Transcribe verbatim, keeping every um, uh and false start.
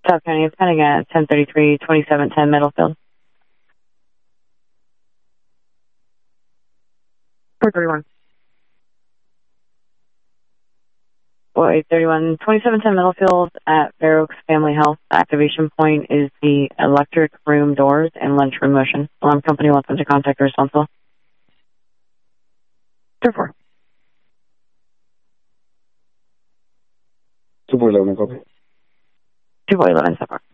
South County, it's pending at ten thirty-three, twenty-seven ten Middlefield. four thirty-one. Well, eight thirty-one, twenty-seven ten Middlefield at Fair Oaks Family Health. Activation point is the electric room doors and lunchroom motion. Alarm company wants them to contact the responsible. two four. two four eleven, copy. two four eleven, so far.